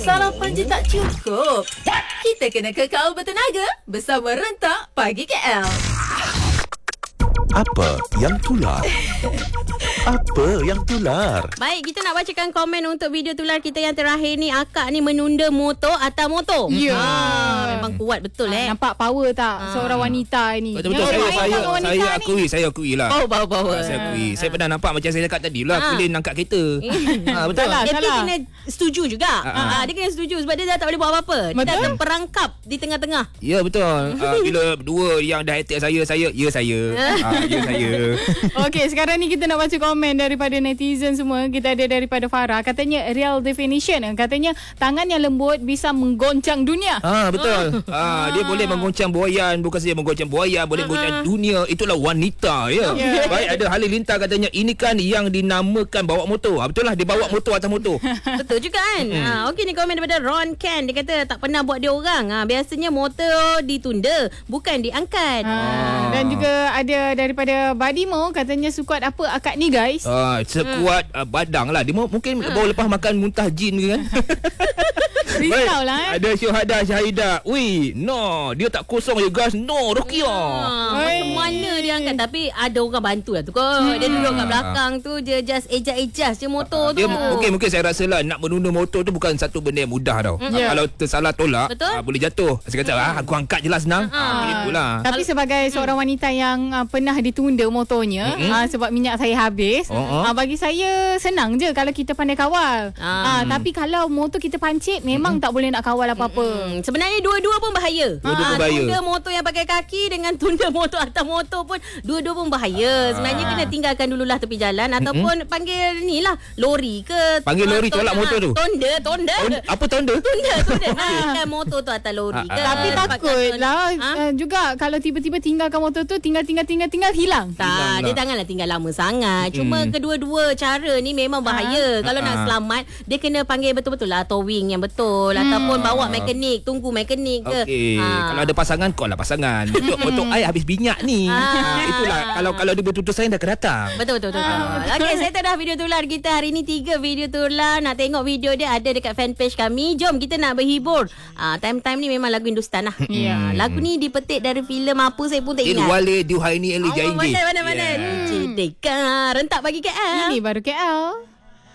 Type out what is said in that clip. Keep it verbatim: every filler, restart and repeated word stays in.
Sarapan je tak cukup. Kita kena kekal bertenaga bersama Rentak Pagi K L. Apa yang tular? Apa yang tular? Baik, kita nak bacakan komen untuk video tular kita yang terakhir ni. Akak ni menunda motor atas motor. Ya. Yeah. Ha, memang kuat betul eh. Nampak power tak Ah. seorang wanita ni? Betul-betul. Ya, Saya baik saya sangat wanita saya ni. akui, saya akui lah. Power, power, power. Ah, saya akui. Saya pernah nampak macam saya cakap tadi lah. Ah. Pilih angkat kereta. ha, betul. Salah. Dia dia kena setuju juga. Ah, ah. Ha, dia kena setuju sebab dia dah tak boleh buat apa-apa. Dia Betul. dah terperangkap di tengah-tengah. Ya, betul. Ah, bila dua yang dah attack saya, saya, ya saya. ah, ya saya. Okey, sekarang ni kita nak baca komen daripada netizen semua. Kita ada daripada Farah. Katanya real definition. Katanya tangan yang lembut bisa menggoncang dunia. Ah betul. Ah dia boleh menggoncang buaian, bukan saja menggoncang buaian, boleh menggoncang dunia. Itulah wanita ya. Ya. Baik, ada Halilintar katanya ini kan yang dinamakan bawa motor. Ah, betul lah, dia bawa motor atas motor. Betul juga kan. Ha, okey, ni komen daripada Ron Ken. Dia kata tak pernah buat dia orang. Ha, biasanya motor ditunda, bukan diangkat. Ah. Dan juga ada daripada Badimo. Katanya sekuat apa akak ni guys? Ah sekuat uh, badang lah. Dia mu- mungkin baru lepas makan muntah jin ke kan. Risau lah eh. Ada Syuhada Syahidah. Ui, no, dia tak kosong je guys. No, Rukia. Ha, macam mana dia angkat. Tapi ada orang bantu lah tu kot. Hmm. Dia duduk kat belakang tu, dia just ejas-ejas je motor tu. Dia mungkin mungkin saya rasa lah nak menunda motor tu bukan satu benda yang mudah tau. Ya. Kalau tersalah tolak, Betul. ah, boleh jatuh. Saya kata ah aku angkat je lah senang. Ah, itulah. Tapi sebagai seorang wanita yang uh, pernah ditunda motornya Mm-mm. uh, sebab minyak saya habis, Oh, oh. uh, bagi saya senang je kalau kita pandai kawal. Ah. Uh, tapi kalau motor kita pancit, memang tak boleh nak kawal apa-apa. Hmm, sebenarnya dua-dua pun bahaya. Dua-dua Ha, pun bahaya. Tunda motor yang pakai kaki dengan tunda motor atas motor pun dua-dua pun bahaya. Sebenarnya kena tinggalkan dululah tepi jalan ataupun panggil ni lah lori ke. Panggil lori tolak motor tu. Tonda, tonda. Ton- apa tonda? Tunda, tunda. Naikkan motor tu atas lori Ah, ke. ah, Tapi Ah. takutlah Ha? uh, juga kalau tiba-tiba tinggalkan motor tu, tinggal-tinggal-tinggal-tinggal hilang. Tak, Hilang dia lah. janganlah tinggal lama sangat. Cuma Mm. kedua-dua cara ni memang bahaya. Kalau nak Ah. selamat, dia kena panggil betul-betul lah towing yang betul ataupun bawa mekanik, tunggu mekanik ke. Okey, Ah. kalau ada pasangan, call lah pasangan. Motor, motor I habis minyak ni. Ah. Ah, itulah kalau kalau dia betul-betul sayang dah akan datang. Betul betul betul. Ah. Okey, saya dah video tular kita hari ni tiga video tular. Nak tengok video dia ada dekat fanpage kami. Jom kita nak berhibur. Ah, time-time ni memang lagu Hindustan lah. Ya. Lagu ni dipetik dari filem apa saya pun tak Il ingat. wale duhaini eli Oh, jaingi. mana mana mana. Cedeka rentak bagi K L. Ini baru K L.